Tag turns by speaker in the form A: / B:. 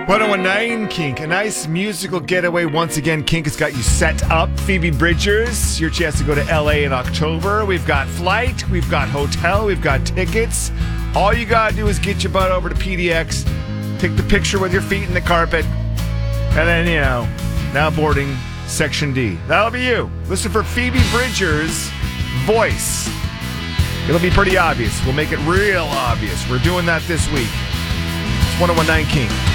A: 1019 Kink, a nice musical getaway. Once again, Kink has got you set up. Phoebe Bridgers, your chance to go to LA in October. We've got flight, we've got hotel, we've got tickets. All you gotta do is get your butt over to PDX, take the picture with your feet in the carpet, and then, now boarding Section D. That'll be you. Listen for Phoebe Bridgers' voice. It'll be pretty obvious. We'll make it real obvious. We're doing that this week. It's 1019 Kink.